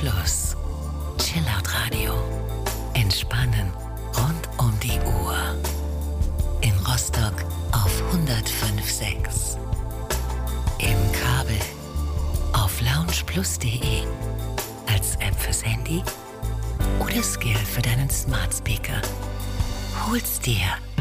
Plus. Chillout Radio. Entspannen rund um die Uhr. In Rostock auf 105.6. Im Kabel auf loungeplus.de. Als App fürs Handy oder Skill für deinen Smart Speaker. Hol's dir